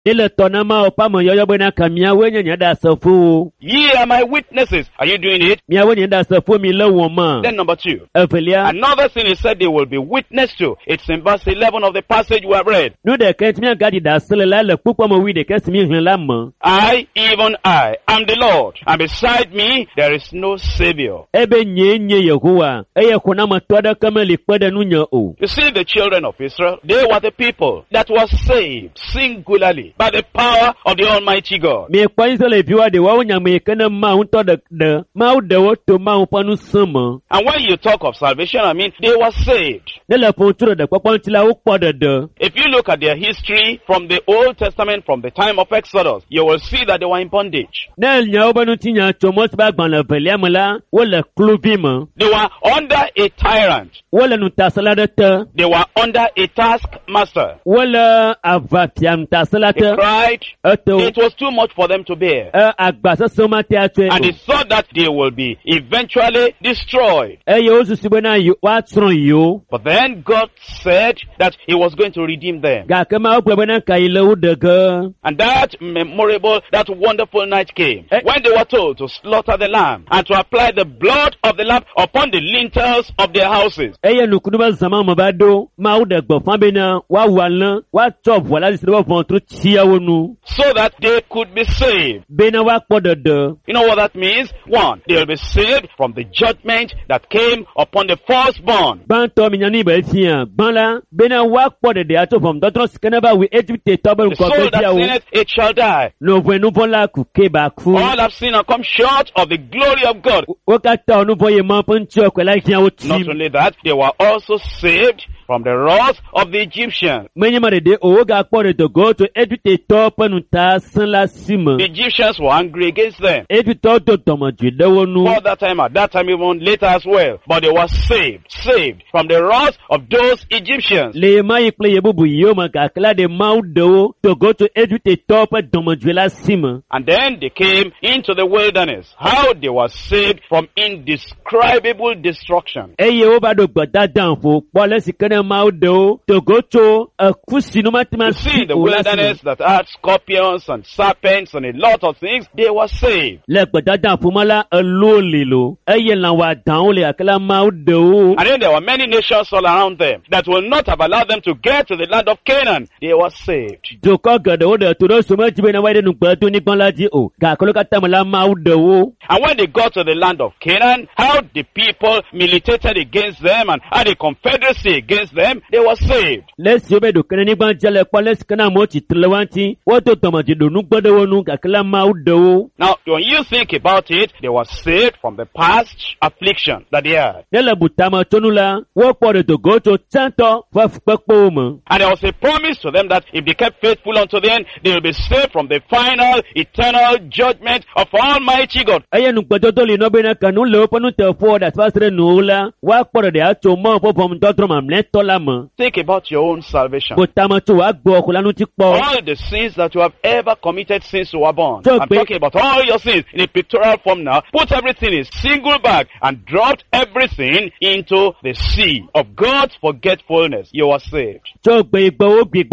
Ile tona ma opa mo yoyo bena kamia wenye nyada safu. Ye are my witnesses. Are you doing it? Mia wenye nyada safu mi le woma. Then number 2. Efelia. Another thing he said they will be witness to. It's in verse 11 of the passage we have read. No de kent mi gadi da sele la le pupo mo wi de kent mi hin la mo. I, even I, am the Lord, and beside me there is no Savior. Ebe nye Yehowa. Eye kuna matoda kama likwede nunya o. You see, the children of Israel, they were the people that was saved singularly by the power of the Almighty God. Me kwa Israel biwa de wa wonya me kana ma unto de ma u de wo to ma u panu sama. And when you talk of salvation, I mean, they were saved. Ne le ponturo de kwapon tila u kpo de. If you look at their history from the Old Testament, from the time of Exodus, you will see that they were in bondage. Ne nya obanu tinya chomot ba gban le velia mala wo le klubima. They were under a tyrant. Wo le nutasalade te. They were under a taskmaster. Wo le avapiam They tasalate. cried. Eto. It was too much for them to bear. Agbasa soma te atwe. And they thought that they will be eventually destroyed. Eye osu sibena yo wa tron yo. But then God said that He was going to redeem them. Ga kama o plebena ka ile u de ge. And that memorable, that wonderful night came when they were told to slaughter the lamb and to apply the blood of the lamb upon the lintels of their houses. Eye nukunuba zama mabado ma u de gbo fan bena wa walan wa top wala sirwa fon tru tia wonu. So that they could be saved. Bena wa kpo de. You know what that means? 1, they will be saved from the judgment that came upon the firstborn. Banto minyani ba fian banla bena wa kpo de ato from dotro skenaba we Egypt tobel The ko soul be dia that o. sinneth, it shall die. No venu vola ku ke ba ku. All have sinned and come short of the glory of God. O ka ta onu voye man pon ti o ko la fian o Not ti. only that, they were also saved from the wrath of the Egyptians. Menye ma de o ga kpo de to go to Egypt to panu ta san la sima. The Egyptians were angry against them. Egypt to tomo ju de wonu. For that time even later as well. But they were saved from the wrath of those Egyptians. Le ma yi ple yebubu yo ma ka kla de ma u de o to go to Egypt to pa tomo ju la sima. And then they came into the wilderness. How they were saved from indescribable destruction. Eye o ba do gbota dan fo pole sikene ma u de o to go to kusinu matima You see, the wilderness that had scorpions and serpents and a lot of things, they were saved. Le gbota dan fo mala elo lilo. Eye lan wa dan o le akla ma u de o. And then there were many nations all around them that will not have allowed them to get to the land of Canaan. They were saved. Joko gade o de to do so much be na wa de nu gbo to ni gbon laji o. Ga kolo ka tamala ma u de o. And when they got to the land of Canaan, how the people militated against them and had a confederacy against them, they were saved. Lesi obe do kene ni gban jele kwa lesi kana mo ti tlewanti. Wo to tomo ji do nu gbo de wonu ga kala ma u de o. Now, when you think about it, they were saved from the past affliction that they had. Nele butama tonula. Wo po de to go to tanto fa fpepo mo. And there was a promise to them that if they kept faithful unto the end, they will be saved from the final, eternal judgment of Almighty God. Eye nu gbodo to le no be na kanu le oponu te fo that fasre nu la. Wa po de ato mo po pom dotro mam le to la mo. Think about your own salvation. Butama to wa gbo ko lanu ti po. All the sins that you have ever committed since you were born. So I'm talking about all your sins in a pictorial form now. Put everything in single bag and dropped everything into the sea of God's forgetfulness. You are saved. So gbegbo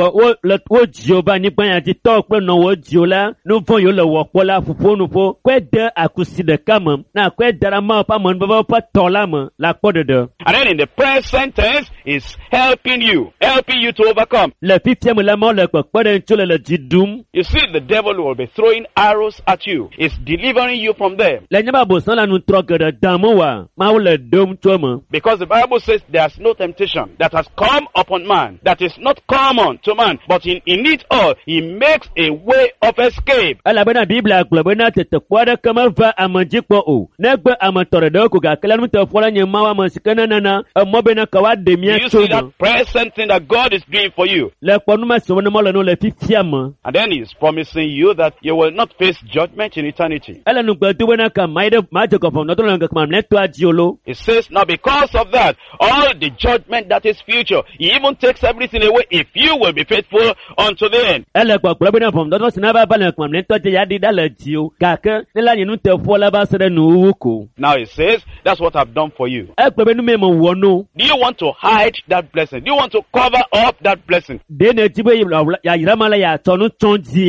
wo ji o ba ni gban ya ti to pe no wo ji o la no fo yo le wo po la fufu nu fo kwe de akusi de kama na kwe dara ma pa mo ba pa to la mo la po de. And then in the present tense is helping you to overcome. Le fifie mo la mo le po de ncho le ji dum. You see, the devil will be throwing arrows at you. It's delivering you from them. Le nyaba bo san la nu tro gede dan mo wa ma wo le dom to mo. Because the Bible says there's no temptation that has come upon man that is not common to man, but in it all he makes a way of escape. Ala bena bibla glo na tete kwada kama va amanji po o. Negbe amatore de ko ga kala mu te fola nyema wa masikana nana mo be na ka wa de Do mia you to. see that present thing that God is doing for you? Le ponu ma so no mo le no le fifie mo. And then he's promising you that you will not face judgment in eternity. Ala nu gbo tu na ka maide ma je ko fo no to na ka ma ne to ajiolo. It says now because of that, all the judgment that is future, he even takes everything away if you will be faithful unto the end. Ele gbo gbo be na fo do sina ba ba le ko ne to je ya di da le ji o. Ka ke ne la yinu te fo la ba sere nu wu ko. Now it says, that's what I've done for you. E gbo be nu me mo wo no. Do you want to hide that blessing? Do you want to cover up that blessing? dene tibe ya yiramala ya tonu tonji